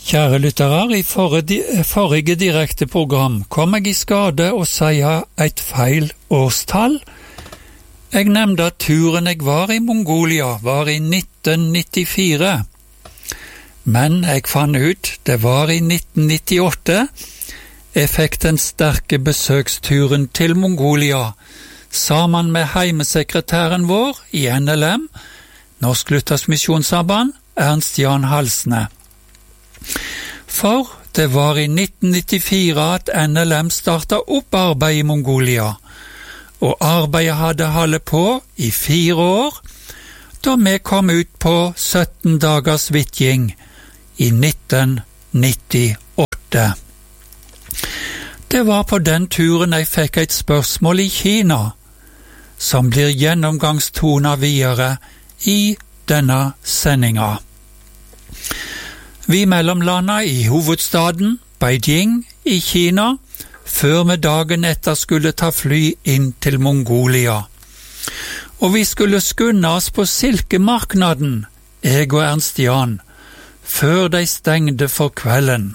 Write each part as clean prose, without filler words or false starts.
Kjære lyttere, i forrige direkte program kom jeg i skade å si et feil årstall. Jeg nevnte at turen jeg var i Mongolia var i 1994, men jeg fant ut det var i 1998. Jeg fikk den sterke besøksturen til Mongolia, sammen med heimesekretæren vår i NLM, Norsk Luthersk Misjonssamband, Ernst Jan Halsne. For det var i 1994 at NLM startet opp arbeid i Mongolia, og arbeidet hadde holdt på i 4 år, da vi kom ut på 17 dagers vitjing i 1998. Det var på den turen jeg fikk et spørsmål i Kina, som blir gjennomgangstona videre i denne sendinga. Vi mellomlanda i hovedstaden Beijing i Kina, før vi dagen etter skulle ta fly inn til Mongolia. Og vi skulle skunde oss på silkemarknaden, jeg og Ernst Jan, før de stengte for kvelden.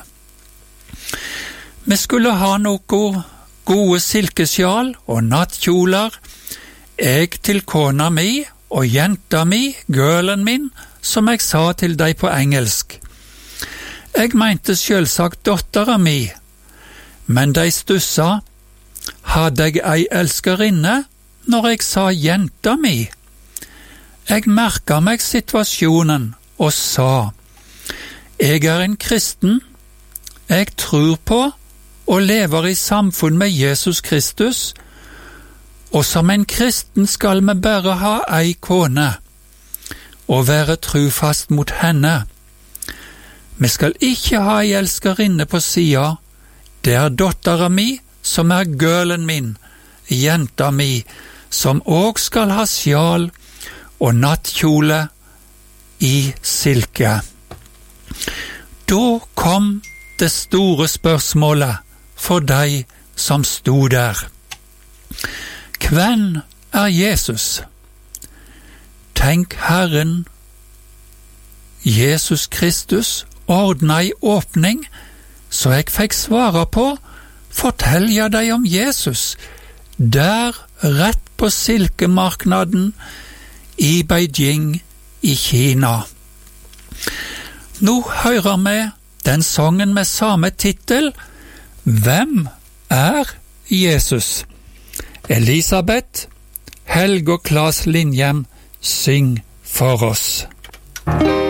Vi skulle ha noe gode silkesjal og nattkjoler, jeg til kona mi og jenta mi, girlen min, som jeg sa til deg på engelsk. Jeg mente selvsagt dottera mi, men de stussa. Hadde jeg ei elskerinne når jeg sa jenta mi? Jeg merket meg situasjonen og sa, jeg er en kristen, jeg tror på og lever i samfunn med Jesus Kristus, og som en kristen skal vi bare ha ei kone, og være trufast mot henne. Vi skal ikke ha ei elskerinne på sida. Det er dottera mi, som er girlen min, jenta mi, som òg skal ha sjal og nattkjole i silke. Da kom det store spørsmålet for deg som sto der. Hvem er Jesus? Tenk Herren, Jesus Kristus, ordna ei åpning, så jeg fikk svare på, fortell jeg deg om Jesus, der rett på silkemarknaden i Beijing i Kina. Nå hører vi den sangen med samme titel, Hvem er Jesus? Elisabeth, Helge og Claes Lindhjem, syng for oss.